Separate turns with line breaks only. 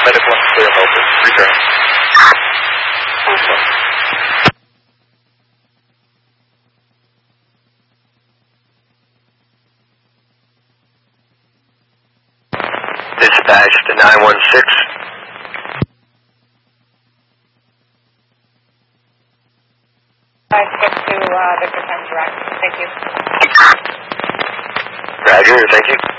medical and clear helper. Return. Dispatch to 916.
Skip to Victor Times Direct. Thank you.
Roger, thank you.